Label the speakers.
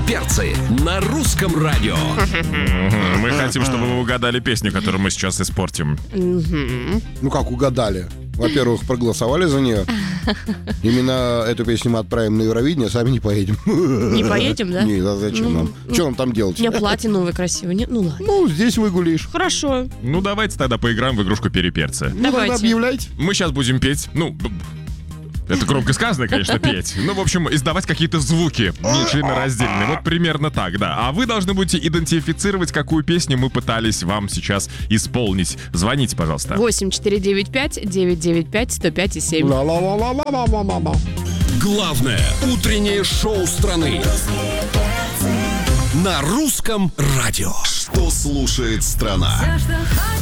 Speaker 1: перцы» на русском радио.
Speaker 2: Мы хотим, чтобы вы угадали песню, которую мы сейчас испортим.
Speaker 3: Ну как угадали? Во-первых, проголосовали за нее. Именно эту песню мы отправим на Евровидение, сами не поедем.
Speaker 4: Не поедем, да?
Speaker 3: Нет, а зачем нам? Что нам там делать?
Speaker 4: У меня платье новое красивое. Нет, ну ладно.
Speaker 3: Ну, здесь выгулишь.
Speaker 4: Хорошо.
Speaker 2: Ну, давайте тогда поиграем в игрушку «Переперцы».
Speaker 3: Ну, тогда
Speaker 4: Давайте.
Speaker 3: объявляйте.
Speaker 2: Мы сейчас будем петь, это громко сказано, конечно, петь. Ну, в общем, издавать какие-то звуки нечленораздельные. Вот примерно так, да. А вы должны будете идентифицировать, какую песню мы пытались вам сейчас исполнить. Звоните, пожалуйста.
Speaker 4: 8495-995-105-7.
Speaker 3: Ла-ла-ла-ла-ла-ла-ла-ла.
Speaker 1: Главное утреннее шоу страны на русском радио.
Speaker 5: Что слушает страна?
Speaker 6: Все, что хочешь.